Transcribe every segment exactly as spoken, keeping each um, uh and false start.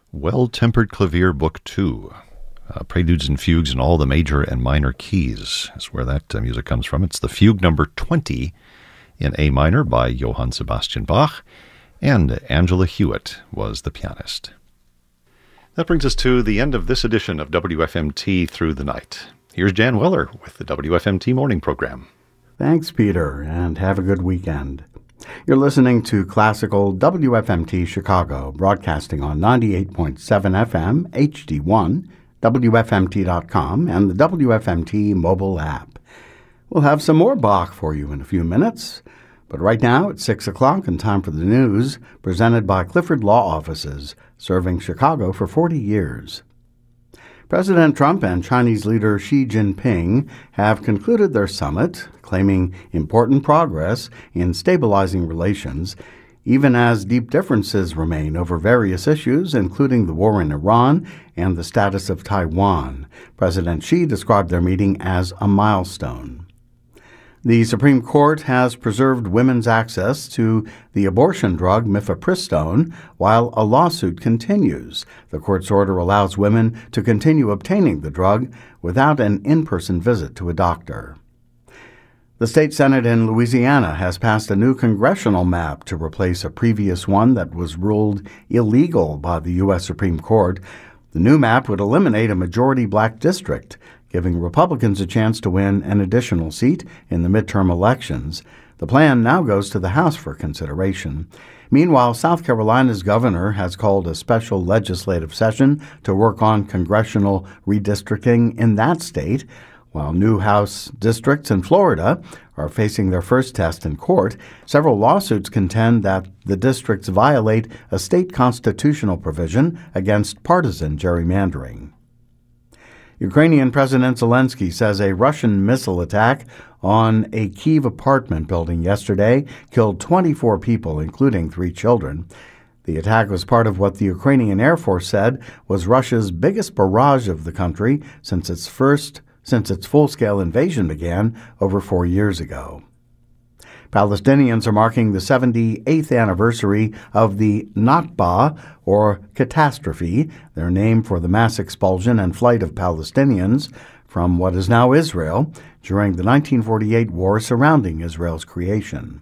Well-Tempered Clavier Book two. Uh, Preludes and Fugues in all the major and minor keys is where that uh, music comes from. It's the fugue number twenty in A minor by Johann Sebastian Bach, and Angela Hewitt was the pianist. That brings us to the end of this edition of W F M T Through the Night. Here's Jan Weller with the W F M T Morning Program. Thanks, Peter, and have a good weekend. You're listening to Classical W F M T Chicago, broadcasting on ninety-eight point seven F M, H D one, W F M T dot com, and the W F M T mobile app. We'll have some more Bach for you in a few minutes, but right now it's six o'clock and time for the news, presented by Clifford Law Offices, serving Chicago for forty years. President Trump and Chinese leader Xi Jinping have concluded their summit, claiming important progress in stabilizing relations, even as deep differences remain over various issues, including the war in Iran and the status of Taiwan. President Xi described their meeting as a milestone. The Supreme Court has preserved women's access to the abortion drug mifepristone while a lawsuit continues. The court's order allows women to continue obtaining the drug without an in-person visit to a doctor. The state Senate in Louisiana has passed a new congressional map to replace a previous one that was ruled illegal by the U S Supreme Court. The new map would eliminate a majority black district, giving Republicans a chance to win an additional seat in the midterm elections. The plan now goes to the House for consideration. Meanwhile, South Carolina's governor has called a special legislative session to work on congressional redistricting in that state, while new House districts in Florida are facing their first test in court. Several lawsuits contend that the districts violate a state constitutional provision against partisan gerrymandering. Ukrainian President Zelensky says a Russian missile attack on a Kyiv apartment building yesterday killed twenty-four people, including three children. The attack was part of what the Ukrainian Air Force said was Russia's biggest barrage of the country since its first since its full-scale invasion began over four years ago. Palestinians are marking the seventy-eighth anniversary of the Nakba, or catastrophe, their name for the mass expulsion and flight of Palestinians from what is now Israel during the nineteen forty-eight war surrounding Israel's creation.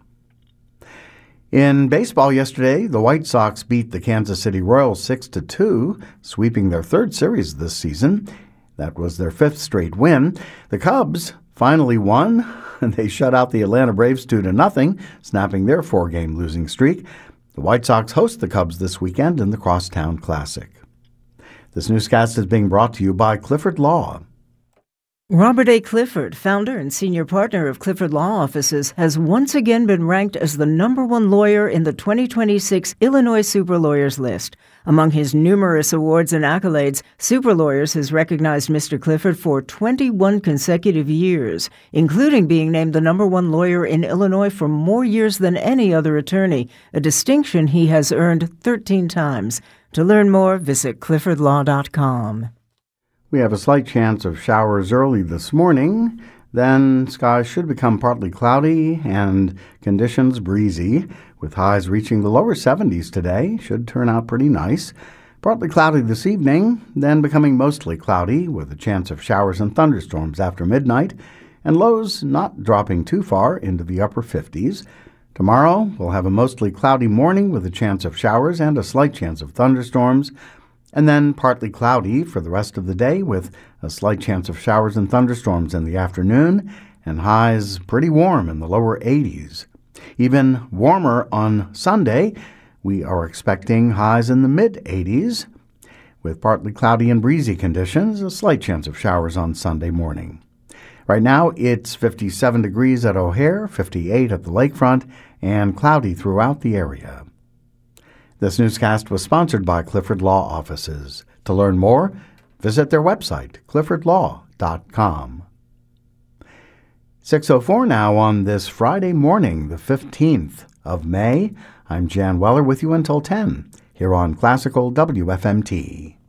In baseball yesterday, the White Sox beat the Kansas City Royals six to two, sweeping their third series this season. That was their fifth straight win. The Cubs finally won, and they shut out the Atlanta Braves two to nothing, snapping their four-game losing streak. The White Sox host the Cubs this weekend in the Crosstown Classic. This newscast is being brought to you by Clifford Law. Robert A. Clifford, founder and senior partner of Clifford Law Offices, has once again been ranked as the number one lawyer in the twenty twenty-six Illinois Super Lawyers list. Among his numerous awards and accolades, Super Lawyers has recognized Mister Clifford for twenty-one consecutive years, including being named the number one lawyer in Illinois for more years than any other attorney, a distinction he has earned thirteen times. To learn more, visit clifford law dot com. We have a slight chance of showers early this morning. Then skies should become partly cloudy and conditions breezy, with highs reaching the lower seventies today. Should turn out pretty nice. Partly cloudy this evening, then becoming mostly cloudy with a chance of showers and thunderstorms after midnight, and lows not dropping too far into the upper fifties. Tomorrow, we'll have a mostly cloudy morning with a chance of showers and a slight chance of thunderstorms, and then partly cloudy for the rest of the day with a slight chance of showers and thunderstorms in the afternoon, and highs pretty warm in the lower eighties. Even warmer on Sunday, we are expecting highs in the mid-eighties. With partly cloudy and breezy conditions, a slight chance of showers on Sunday morning. Right now, it's fifty-seven degrees at O'Hare, fifty-eight at the lakefront, and cloudy throughout the area. This newscast was sponsored by Clifford Law Offices. To learn more, visit their website, clifford law dot com. six oh four now on this Friday morning, the fifteenth of May. I'm Jan Weller with you until ten, here on Classical W F M T.